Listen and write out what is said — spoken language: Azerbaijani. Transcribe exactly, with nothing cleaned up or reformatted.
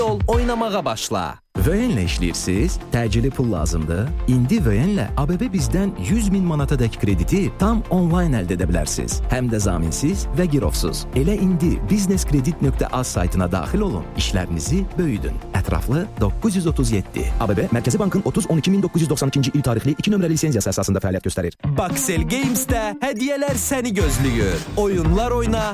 ol, oynamağa başla. Vöyenlə işləyirsiniz, təcili pul lazımdır. İndi Vöyenlə A B B bizdən yüz min manata dək krediti tam onlayn əldə edə bilərsiniz. Həm də zaminsiz və girovsuz. Elə indi businesskredit nöqtə az saytına daxil olun, işlərinizi böyüdün. Ətraflı doqquz yüz otuz yeddi. A B B Mərkəzi Bankın otuz on iki min doqquz yüz doxsan ikinci il tarixli iki nömrəli lisenziyası əsasında fəaliyyət göstərir. Baxel Games-də hədiyyələr səni gözləyir. Oyunlar oyna,